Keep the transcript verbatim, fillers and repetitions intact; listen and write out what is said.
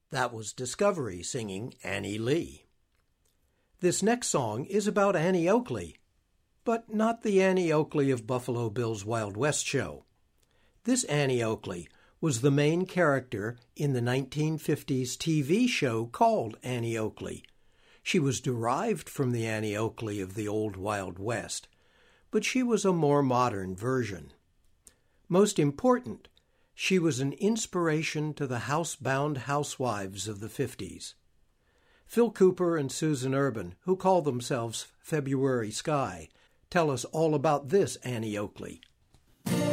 That was Discovery singing Annie Lee. This next song is about Annie Oakley, but not the Annie Oakley of Buffalo Bill's Wild West show. This Annie Oakley was the main character in the nineteen fifties T V show called Annie Oakley. She was derived from the Annie Oakley of the old Wild West, but she was a more modern version. Most important, she was an inspiration to the housebound housewives of the fifties. Phil Cooper and Susan Urban, who call themselves February Sky, tell us all about this Annie Oakley.